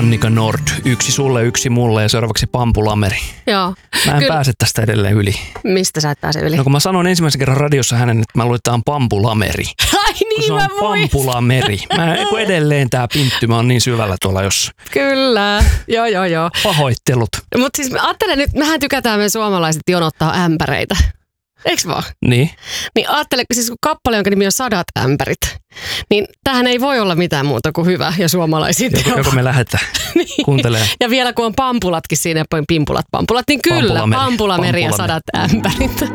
Annika Nord. Yksi sulle, yksi mulle ja seuraavaksi Pampulameri. Joo. Mä en pääse tästä edelleen yli. Mistä sä et pääse yli? No kun mä sanoin ensimmäisen kerran radiossa hänen, että mä luetaan Pampulameri. Ai niin, se on Pampulameri. Kun edelleen tää pinttymä on niin syvällä tuolla jos. Kyllä. Joo. Pahoittelut. Mutta siis ajattelen nyt, mehän tykätään me suomalaiset jonottaa ämpäreitä. Eiks vaan? Niin. Niin ajattele, siis kun kappale, jonka nimi on 100 ämpärit, niin tämähän ei voi olla mitään muuta kuin hyvä ja suomalaisiin joko me lähdetään niin. kuuntelemaan. Ja vielä kun on pampulatkin siinä, pampulat, niin kyllä, Pampulameri ja 100 ämpärit.